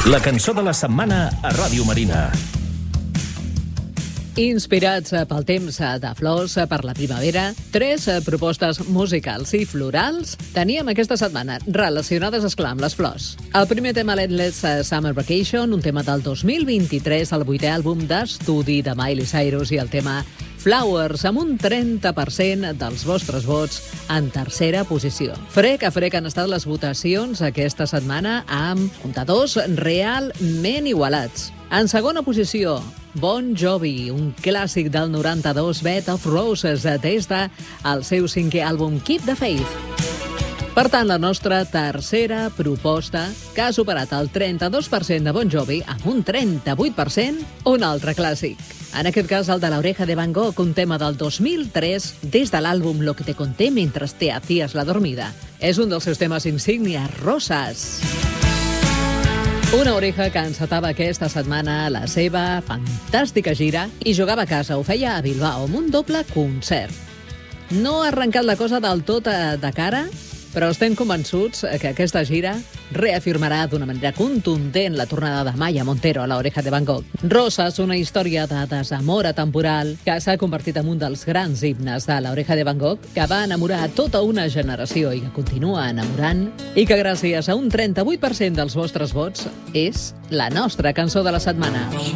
La cançó de la setmana a Ràdio Marina. Inspirats pel temps de flors, per la primavera, 3 propostes musicals i florals teníem aquesta setmana, relacionades, esclar, amb les flors. El primer tema, l'Endless Summer Vacation, un tema del 2023, el 8è àlbum d'estudi de Miley Cyrus, i el tema Flowers, amb un 30% dels vostres vots en tercera posició. Frec a frec han estat les votacions aquesta setmana amb comptadors realment igualats. En segona posició, Bon Jovi, un clàssic del 92, Bed of Roses, des del seu 5è àlbum Keep the Faith. Per tant, la nostra tercera proposta, que ha superat el 32% de Bon Jovi, amb un 38%, un altre clàssic. En aquest cas, el de La Oreja de Van Gogh, un tema del 2003, des de l'àlbum Lo que te conté mientras te hacías la dormida. És un dels seus temes insígnia, Rosas. Una Oreja que encetava aquesta setmana la seva fantàstica gira i jugava a casa, ho feia a Bilbao, amb un doble concert. No ha arrencat la cosa del tot de cara, però estem convençuts que aquesta gira reafirmarà d'una manera contundent la tornada de Maya Montero a La Oreja de Van Gogh. Rosas, una història de desamor atemporal que s'ha convertit en un dels grans himnes de La Oreja de Van Gogh, que va enamorar a tota una generació i que continua enamorant, i que gràcies a un 38% dels vostres vots és la nostra cançó de la setmana.